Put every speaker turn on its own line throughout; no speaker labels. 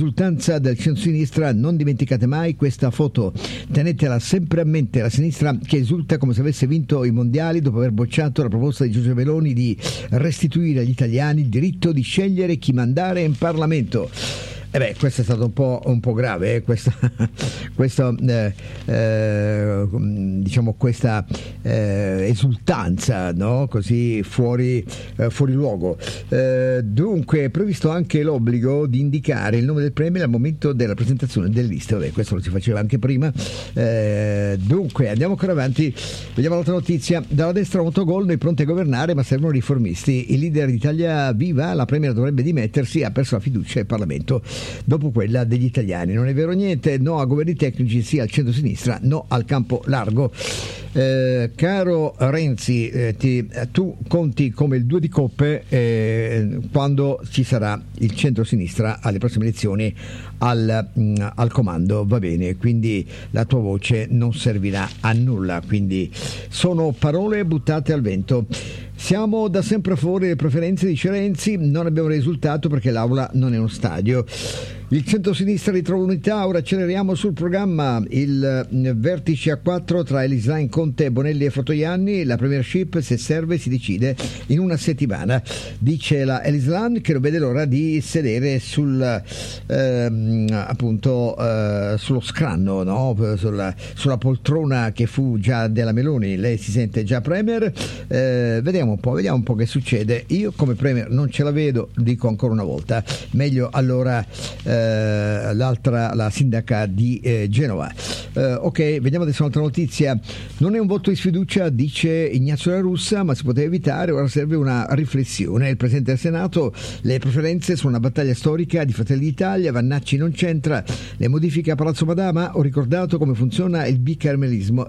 esultanza del centro-sinistra. Non dimenticate mai questa foto, tenetela sempre a mente, la sinistra che esulta come se avesse vinto i mondiali dopo aver bocciato la proposta di Giorgia Meloni di restituire agli italiani il diritto di scegliere chi mandare in Parlamento. Questo è stato un po' grave, questa esultanza, no? Così fuori luogo. Dunque è previsto anche l'obbligo di indicare il nome del premier al momento della presentazione delle liste. Questo lo si faceva anche prima. Dunque andiamo ancora avanti, vediamo l'altra notizia. Dalla destra un autogol, noi pronti a governare ma servono riformisti. Il leader di Italia Viva, la premier dovrebbe dimettersi, ha perso la fiducia del Parlamento dopo quella degli italiani. Non è vero niente, no a governi tecnici, sì al centro-sinistra, no al campo largo. Caro Renzi, tu conti come il 2 di coppe quando ci sarà il centro-sinistra alle prossime elezioni al comando, va bene, quindi la tua voce non servirà a nulla, quindi sono parole buttate al vento. Siamo da sempre a favore delle preferenze, dice Renzi, non abbiamo risultato perché l'aula non è uno stadio. Il centro-sinistra ritrova unità, ora acceleriamo sul programma il vertice a 4 tra Elislein, Conte, Bonelli e Fratoianni. La premiership, se serve, si decide in una settimana, dice la Elislein, che non vede l'ora di sedere sullo scranno, no? sulla poltrona che fu già della Meloni. Lei si sente già premier. Vediamo un po' che succede. Io come premier non ce la vedo, dico ancora una volta, meglio allora l'altra, la sindaca di Genova. Ok, vediamo adesso un'altra notizia. Non è un voto di sfiducia, dice Ignazio La Russa, ma si poteva evitare, ora serve una riflessione. Il Presidente del Senato, le preferenze sono una battaglia storica di Fratelli d'Italia, Vannacci non c'entra, le modifiche a Palazzo Madama, ho ricordato come funziona il bicameralismo,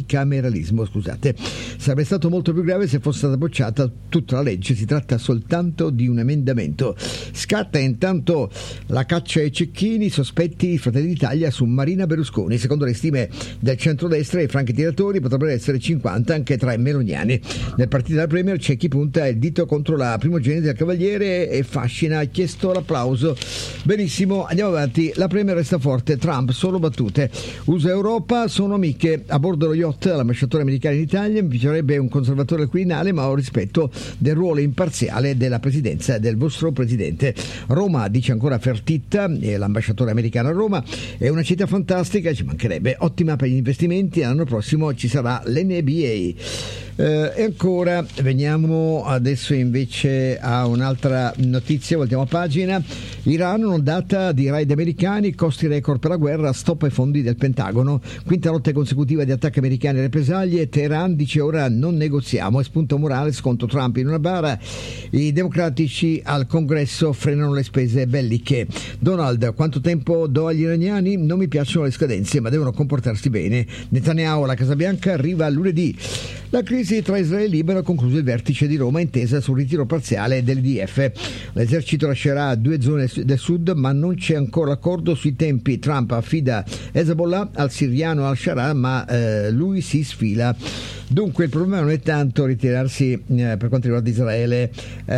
scusate. Sarebbe stato molto più grave se fosse stata bocciata tutta la legge, si tratta soltanto di un emendamento. Scatta intanto la caccia ai cecchini, sospetti di Fratelli d'Italia su Marina Berlusconi. Secondo le stime del centrodestra i franchi tiratori potrebbero essere 50 anche tra i meloniani. Nel partito della Premier c'è chi punta il dito contro la primogenita del Cavaliere e Fascina ha chiesto l'applauso. Benissimo, andiamo avanti. La Premier resta forte, Trump solo battute. USA e Europa sono amiche. A bordo dello yacht l'ambasciatore americano in Italia mi piacerebbe un conservatore al Quirinale, ma ho rispetto del ruolo imparziale della presidenza del vostro presidente. Roma, dice ancora Fertitta, l'ambasciatore americano a Roma, è una città fantastica, ci mancherebbe, ottima per gli investimenti, l'anno prossimo ci sarà l'NBA. E ancora veniamo adesso invece a un'altra notizia, voltiamo pagina. Iran, un'ondata di raid americani, costi record per la guerra, stop ai fondi del Pentagono, quinta notte consecutiva di attacchi americani e represaglie. Teheran dice ora non negoziamo, e spunto Morales contro Trump in una bara. I democratici al congresso frenano le spese belliche. Donald, quanto tempo do agli iraniani? Non mi piacciono le scadenze ma devono comportarsi bene. Netanyahu alla Casa Bianca arriva lunedì. La crisi tra Israele e Libano ha concluso il vertice di Roma, intesa sul ritiro parziale dell'IDF. L'esercito lascerà 2 zone del sud, ma non c'è ancora accordo sui tempi. Trump affida Hezbollah al siriano al-Sharaa, ma lui si sfila. Dunque il problema non è tanto ritirarsi per quanto riguarda Israele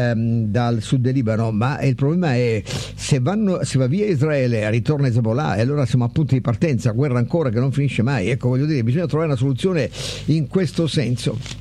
dal sud del Libano, ma il problema è se va via Israele e ritorna Hezbollah, e allora siamo a punto di partenza, guerra ancora che non finisce mai. Ecco, voglio dire, bisogna trovare una soluzione in questo senso.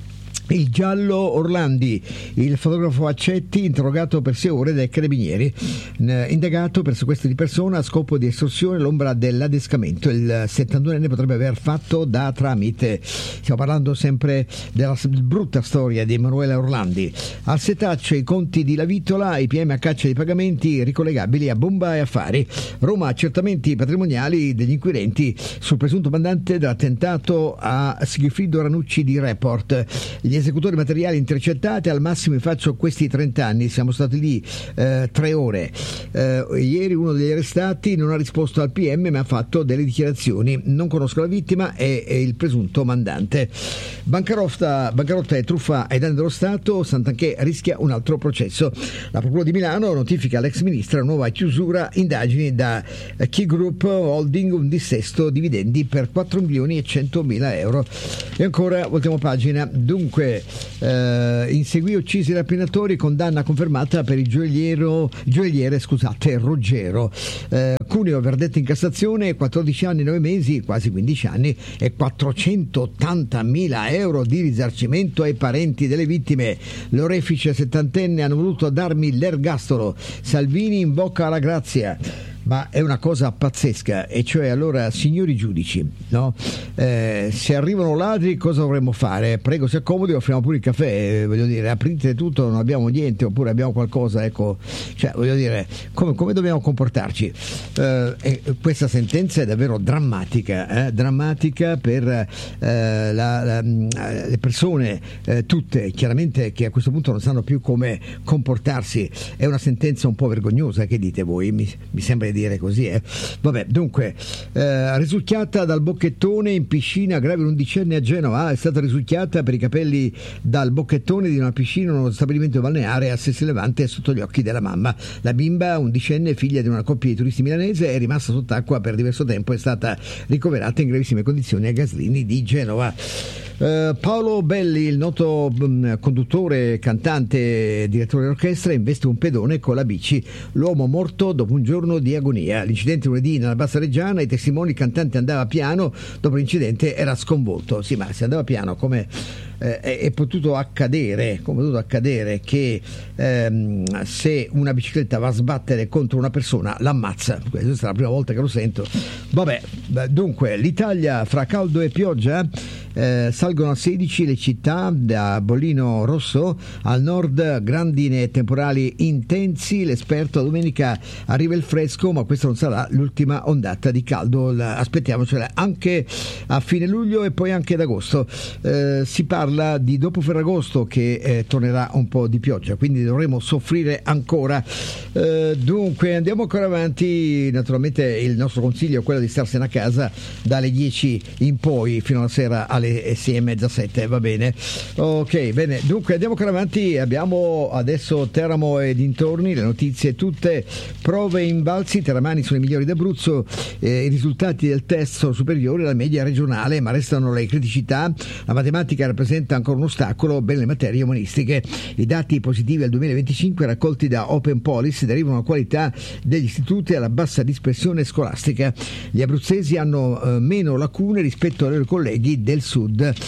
Il giallo Orlandi, il fotografo Accetti, interrogato per 6 ore dai carabinieri, indagato per sequestro di persona a scopo di estorsione, l'ombra dell'adescamento. Il 71enne potrebbe aver fatto da tramite. Stiamo parlando sempre della brutta storia di Emanuele Orlandi. Al setaccio i conti di Lavitola, i PM a caccia di pagamenti ricollegabili a bomba e affari. Roma, accertamenti patrimoniali degli inquirenti sul presunto mandante dell'attentato a Sigfrido Ranucci di Report. Gli esecutori materiali intercettati, al massimo vi faccio questi 30 anni, siamo stati lì 3 ore. Ieri uno degli arrestati non ha risposto al PM ma ha fatto delle dichiarazioni. Non conosco la vittima e il presunto mandante. Bancarotta e truffa ai danni dello Stato, Santanchè rischia un altro processo. La Procura di Milano notifica all'ex ministra nuova chiusura, indagini da Key Group Holding, un dissesto dividendi per 4 milioni e 100 mila euro. E ancora voltiamo pagina. Dunque inseguì uccisi i rapinatori, condanna confermata per il gioielliere Ruggero. Cuneo, verdetto in Cassazione, 14 anni, 9 mesi, quasi 15 anni e 480.000 euro di risarcimento ai parenti delle vittime. L'orefice settantenne hanno voluto darmi l'ergastolo. Salvini invoca la grazia. Ma è una cosa pazzesca, e cioè, allora, signori giudici, no? Se arrivano ladri cosa dovremmo fare? Prego, si accomodi, offriamo pure il caffè, voglio dire, aprite tutto, non abbiamo niente, oppure abbiamo qualcosa, ecco, cioè, voglio dire, come dobbiamo comportarci? E questa sentenza è davvero drammatica per le persone tutte, chiaramente, che a questo punto non sanno più come comportarsi. È una sentenza un po' vergognosa, che dite voi? Mi sembra di dire così, Vabbè, dunque, risucchiata dal bocchettone in piscina, grave undicenne a Genova. È stata risucchiata per i capelli dal bocchettone di una piscina in uno stabilimento balneare a Sessi Levante, sotto gli occhi della mamma. La bimba, undicenne, figlia di una coppia di turisti milanese, è rimasta sott'acqua per diverso tempo e è stata ricoverata in gravissime condizioni a Gaslini di Genova. Paolo Belli, il noto conduttore, cantante, direttore d'orchestra, investe un pedone con la bici. L'uomo morto dopo un giorno di agonia. L'incidente lunedì nella Bassa Reggiana, i testimoni, il cantante andava piano, dopo l'incidente era sconvolto. Sì, ma se andava piano, come è potuto accadere che se una bicicletta va a sbattere contro una persona l'ammazza? Questa è la prima volta che lo sento. Vabbè, dunque, l'Italia fra caldo e pioggia. Salgono a 16 le città, da Bollino Rosso al nord, grandine e temporali intensi. L'esperto: domenica arriva il fresco, ma questa non sarà l'ultima ondata di caldo, aspettiamocela anche a fine luglio e poi anche ad agosto. Si parla di dopo Ferragosto che tornerà un po' di pioggia, quindi dovremo soffrire ancora. Dunque andiamo ancora avanti. Naturalmente il nostro consiglio è quello di starsene a casa dalle 10 in poi fino alla sera alle 6:30, 7, va bene? Ok, bene, dunque andiamo ancora avanti. Abbiamo adesso Teramo e dintorni, le notizie tutte. Prove invalsi, teramani sono i migliori d'Abruzzo, i risultati del test sono superiori alla media regionale, ma restano le criticità. La matematica rappresenta ancora un ostacolo, bene le materie umanistiche. I dati positivi al 2025 raccolti da Open Policy derivano dalla qualità degli istituti e alla bassa dispersione scolastica. Gli abruzzesi hanno meno lacune rispetto ai loro colleghi del sud.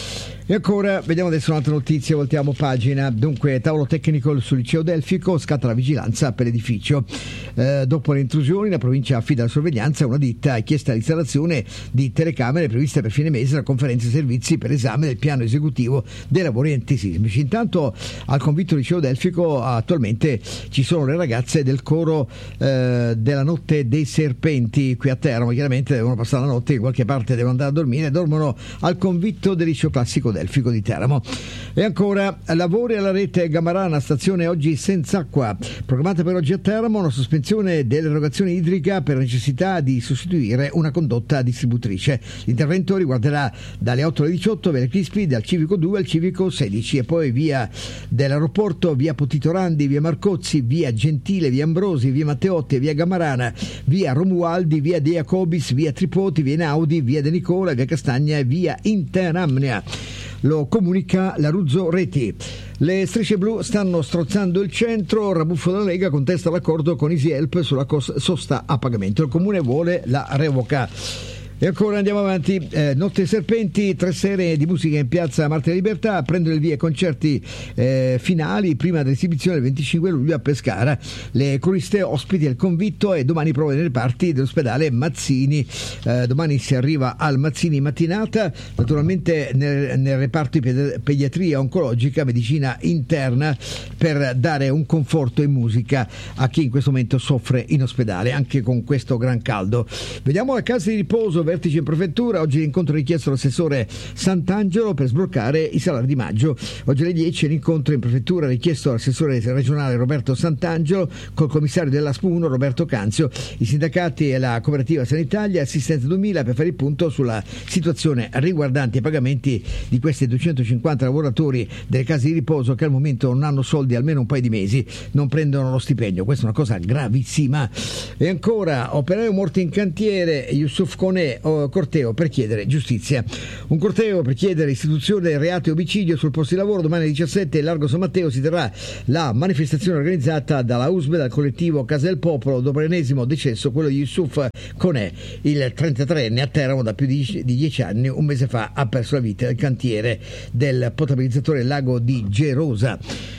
E ancora vediamo adesso un'altra notizia, voltiamo pagina. Dunque, tavolo tecnico sul liceo Delfico, scatta la vigilanza per l'edificio. Dopo le intrusioni la provincia affida la sorveglianza a una ditta e chiesta l'installazione di telecamere previste per fine mese la conferenza dei servizi per esame del piano esecutivo dei lavori antisismici. Intanto al convitto liceo Delfico attualmente ci sono le ragazze del coro della Notte dei Serpenti qui a Teramo. Chiaramente devono passare la notte in qualche parte, devono andare a dormire, dormono al convitto del liceo classico Delfico di Teramo. E ancora lavori alla rete Gamarana, stazione oggi senza acqua. Programmata per oggi a Teramo una sospensione dell'erogazione idrica per necessità di sostituire una condotta distributrice. L'intervento riguarderà dalle 8 alle 18 Via Crispi, dal civico 2 al civico 16 e poi via dell'aeroporto, via Potito Randi, via Marcozzi, via Gentile, via Ambrosi, via Matteotti, via Gamarana, via Romualdi, via De Jacobis, via Tripoti, via Einaudi, via De Nicola, via Castagna e via Interamnia. Lo comunica l'Aruzzo Reti. Le strisce blu stanno strozzando il centro. Rabuffo della Lega contesta l'accordo con Easyhelp sulla sosta a pagamento. Il comune vuole la revoca. E ancora andiamo avanti. Notte Serpenti, 3 sere di musica in piazza Marte della Libertà, prendono il via concerti finali prima dell'esibizione il 25 luglio a Pescara. Le coriste ospiti al convitto e domani prove nei reparti dell'ospedale Mazzini. Domani si arriva al Mazzini mattinata, naturalmente nel reparto di pediatria oncologica, medicina interna, per dare un conforto in musica a chi in questo momento soffre in ospedale, anche con questo gran caldo. Vediamo la casa di riposo, vertice in prefettura. Oggi l'incontro richiesto all'assessore Sant'Angelo per sbloccare i salari di maggio. Oggi alle 10 l'incontro in prefettura richiesto all'assessore regionale Roberto Sant'Angelo col commissario dell'ASP1 Roberto Canzio, i sindacati e la cooperativa Sanitalia Assistenza 2000 per fare il punto sulla situazione riguardante i pagamenti di questi 250 lavoratori delle case di riposo che al momento non hanno soldi almeno un paio di mesi, non prendono lo stipendio. Questa è una cosa gravissima. E ancora, operaio morto in cantiere, Yusuf Kone, corteo per chiedere giustizia. Un corteo per chiedere istituzione del reato e omicidio sul posto di lavoro. Domani alle 17 Largo San Matteo si terrà la manifestazione organizzata dalla USB, dal collettivo Casa del Popolo, dopo l'ennesimo decesso, quello di Yusuf Conè, il 33enne a Teramo da più di 10 anni. Un mese fa ha perso la vita nel cantiere del potabilizzatore Lago di Gerosa.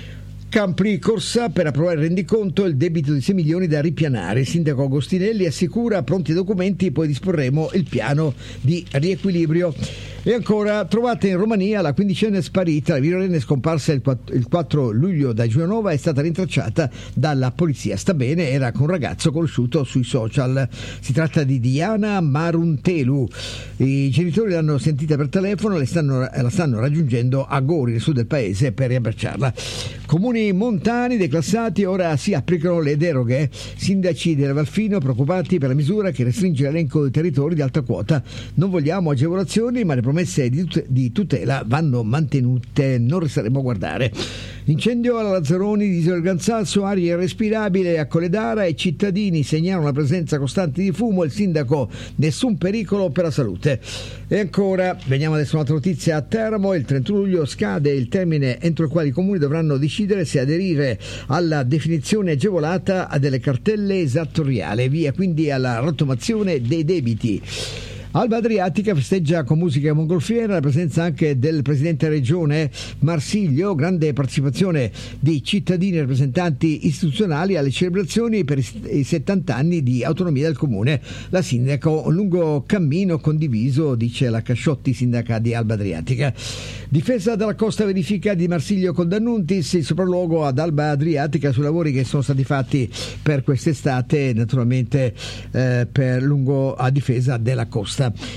Campri corsa per approvare il rendiconto, il debito di 6 milioni da ripianare. Il sindaco Agostinelli assicura pronti i documenti, poi disporremo il piano di riequilibrio. E ancora, trovata in Romania la quindicenne sparita. La minorenne scomparsa il 4 luglio da Giulianova è stata rintracciata dalla polizia. Sta bene, era con un ragazzo conosciuto sui social. Si tratta di Diana Maruntelu. I genitori l'hanno sentita per telefono, la stanno raggiungendo a Gori, nel sud del paese, per riabbracciarla. Comuni montani declassati, ora si applicano le deroghe. Sindaci del Valfino preoccupati per la misura che restringe l'elenco dei territori di alta quota. Non vogliamo agevolazioni, ma le promesse di tutela vanno mantenute, non resteremo a guardare. Incendio alla Lazzaroni di Isola del Gran Sasso, aria irrespirabile a Coledara e cittadini segnalano la presenza costante di fumo. Il sindaco: nessun pericolo per la salute. E ancora, veniamo adesso a un'altra notizia. A Teramo il 31 luglio scade il termine entro il quale i comuni dovranno decidere se aderire alla definizione agevolata delle cartelle esattoriali, via quindi alla rottamazione dei debiti. Alba Adriatica festeggia con musica mongolfiera, la presenza anche del presidente regione Marsiglio, grande partecipazione di cittadini e rappresentanti istituzionali alle celebrazioni per i 70 anni di autonomia del comune. La sindaco: un lungo cammino condiviso, dice la Casciotti, sindaca di Alba Adriatica. Difesa della costa, verifica di Marsiglio con D'Annuntis, il sopralluogo ad Alba Adriatica sui lavori che sono stati fatti per quest'estate, naturalmente per lungo a difesa della costa.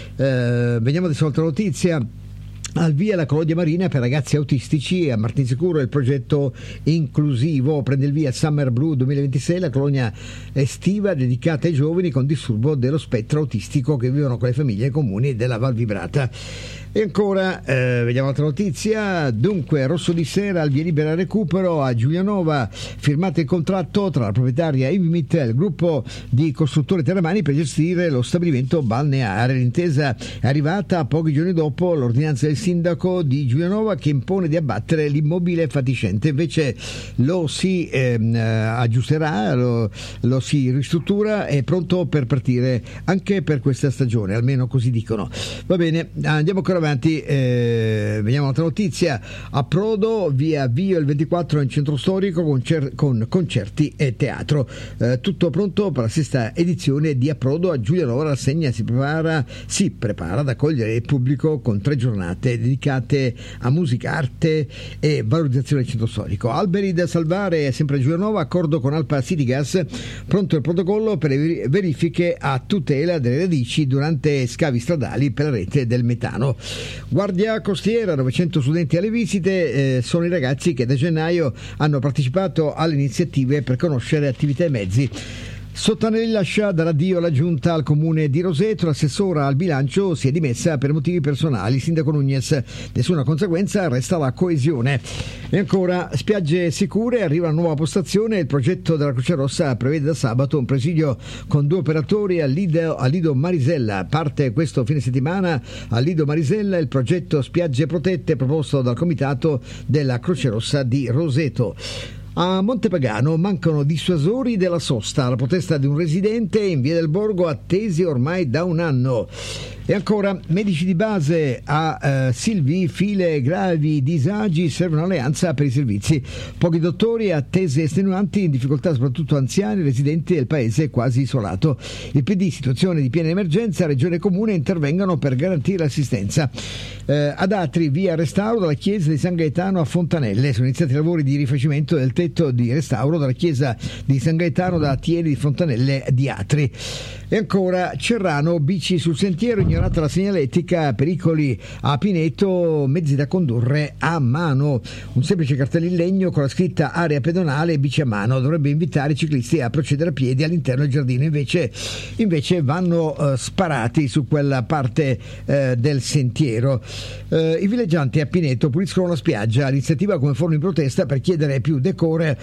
Veniamo adesso a un'altra notizia. Al via la colonia marina per ragazzi autistici a Martinsicuro. Il progetto inclusivo prende il via Summer Blue 2026, la colonia estiva dedicata ai giovani con disturbo dello spettro autistico che vivono con le famiglie comuni della Val Vibrata. E ancora, vediamo un'altra notizia. Dunque, Rosso di Sera al via libera recupero a Giulianova, firmato il contratto tra la proprietaria Invimit e il gruppo di costruttori terramani per gestire lo stabilimento balneare. L'intesa è arrivata pochi giorni dopo l'ordinanza del sindaco di Giulianova che impone di abbattere l'immobile fatiscente. Invece lo si aggiusterà, lo si ristruttura, è pronto per partire anche per questa stagione, almeno così dicono. Va bene, andiamo ancora avanti, vediamo un'altra notizia. A Prodo, via Vio il 24 in centro storico con concerti e teatro. Tutto pronto per la sesta edizione di Aprodo a Giulianova. La rassegna si prepara ad accogliere il pubblico con 3 giornate dedicate a musica, arte e valorizzazione del centro storico. Alberi da salvare sempre a Giulianova, accordo con Alpa City Gas, pronto il protocollo per le verifiche a tutela delle radici durante scavi stradali per la rete del metano. Guardia costiera, 900 studenti alle visite, sono i ragazzi che da gennaio hanno partecipato alle iniziative per conoscere attività e mezzi. Sottanelli lascia dare addio alla giunta al comune di Roseto, l'assessora al bilancio si è dimessa per motivi personali. Sindaco Nunez: nessuna conseguenza, resta la coesione. E ancora, spiagge sicure, arriva una nuova postazione. Il progetto della Croce Rossa prevede da sabato un presidio con 2 operatori al Lido Marisella. Parte questo fine settimana al Lido Marisella il progetto Spiagge Protette proposto dal comitato della Croce Rossa di Roseto. A Montepagano mancano dissuasori della sosta, la protesta di un residente in via del Borgo attesi ormai da un anno. E ancora, medici di base a Silvi, file gravi disagi, serve un'alleanza per i servizi. Pochi dottori, attese estenuanti, in difficoltà soprattutto anziani, residenti del paese quasi isolato. Il PD, situazione di piena emergenza, regione e comune intervengano per garantire l'assistenza. Ad Atri, via restauro dalla chiesa di San Gaetano a Fontanelle, sono iniziati i lavori di rifacimento del tetto di restauro della chiesa di San Gaetano da Tieri di Fontanelle di Atri. E ancora, Cerrano, bici sul sentiero, ignorata la segnaletica, pericoli a Pineto, mezzi da condurre a mano. Un semplice cartello in legno con la scritta area pedonale e bici a mano dovrebbe invitare i ciclisti a procedere a piedi all'interno del giardino, invece vanno sparati su quella parte del sentiero. I villeggianti a Pineto puliscono la spiaggia, l'iniziativa come forma di protesta per chiedere più decoro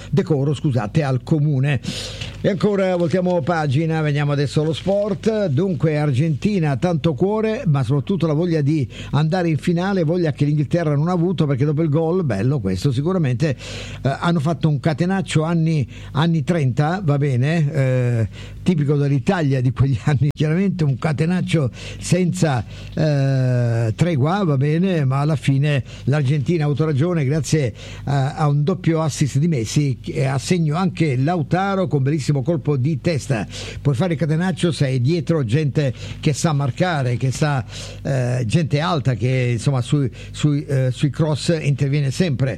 al comune. E ancora voltiamo pagina, veniamo adesso allo sport. Dunque Argentina, tanto cuore, ma soprattutto la voglia di andare in finale, voglia che l'Inghilterra non ha avuto, perché dopo il gol, bello questo sicuramente, hanno fatto un catenaccio anni 30, va bene, tipico dell'Italia di quegli anni, chiaramente un catenaccio senza tregua, va bene, ma alla fine l'Argentina ha avuto ragione grazie a un doppio assist di Messi, che a segno anche Lautaro con bellissimo colpo di testa. Puoi fare il catenaccio se hai dietro gente che sa marcare, che sa, gente alta che insomma sui cross interviene sempre.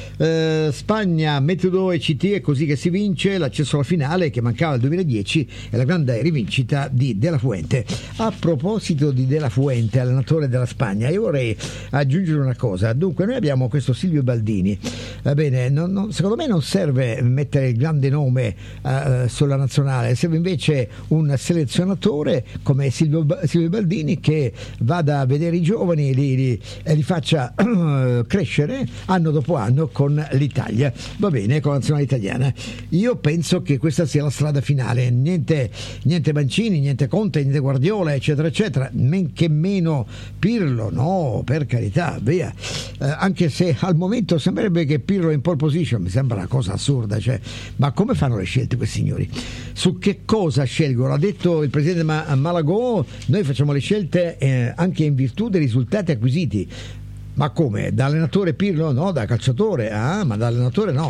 Spagna, metodo ECT, è così che si vince l'accesso alla finale che mancava nel 2010 e la grande rivincita di De La Fuente. A proposito di De La Fuente, allenatore della Spagna, io vorrei aggiungere una cosa. Dunque noi abbiamo questo Silvio Baldini, va bene, secondo me non serve mettere il grande nome sulla nazionale, serve invece un selezionatore come Silvio Baldini che vada a vedere i giovani e li faccia crescere anno dopo anno con l'Italia, va bene, con la nazionale italiana. Io penso che questa sia la strada finale, niente Mancini, niente Conte, niente Guardiola, eccetera eccetera, men che meno Pirlo, no, per carità, via, anche se al momento sembrerebbe che Pirlo è in pole position, mi sembra una cosa assurda, cioè, ma come fanno le scelte questi signori? Su che cosa scelgono? Ha detto il presidente Malagò, noi facciamo le scelte anche in virtù dei risultati acquisiti. Ma come? Da allenatore Pirlo? No, da calciatore. Ah, ma da allenatore no.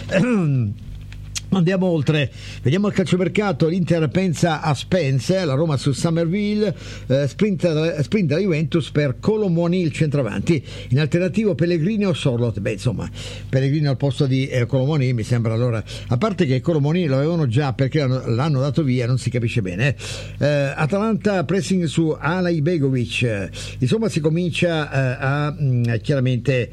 Andiamo oltre, vediamo il calciomercato. L'Inter pensa a Spence, la Roma su Summerville, sprint della Juventus per Colomoni, il centravanti. In alternativo Pellegrini o Sorloth. Beh, insomma, Pellegrini al posto di Colomoni mi sembra, allora, a parte che Colomoni lo avevano già perché l'hanno dato via, non si capisce bene. Atalanta pressing su Alay Begovic. Insomma, si comincia chiaramente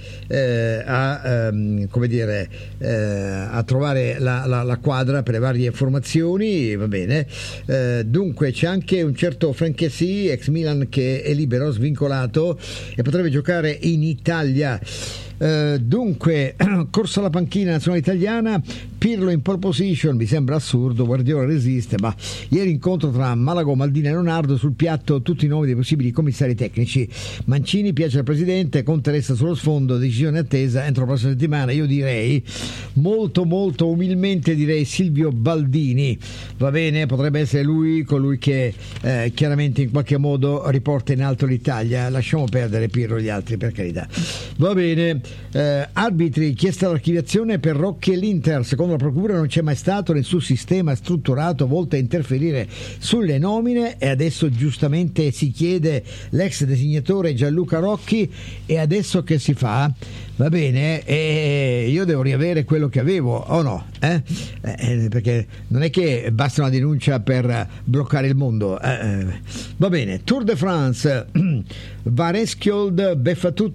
a trovare la quadra per le varie formazioni, va bene. Dunque c'è anche un certo Frankesi, ex Milan, che è libero, svincolato e potrebbe giocare in Italia. Dunque corsa alla panchina nazionale italiana, Pirlo in pole position, mi sembra assurdo, Guardiola resiste, ma ieri incontro tra Malagò, Maldini e Leonardo, sul piatto tutti i nomi dei possibili commissari tecnici. Mancini piace al presidente, Conte resta sullo sfondo, decisione attesa entro la prossima settimana. Io direi molto molto umilmente Silvio Baldini, va bene, potrebbe essere lui colui che chiaramente in qualche modo riporta in alto l'Italia. Lasciamo perdere Pirlo e gli altri, per carità, va bene. Arbitri, chiesta l'archiviazione per Rocchi e l'Inter. Secondo la procura non c'è mai stato nessun sistema strutturato volto a interferire sulle nomine e adesso giustamente si chiede l'ex designatore Gianluca Rocchi. E adesso che si fa? Va bene, e io devo riavere quello che avevo o no? Perché non è che basta una denuncia per bloccare il mondo. Va bene, Tour de France, Vareschiol beffa tutti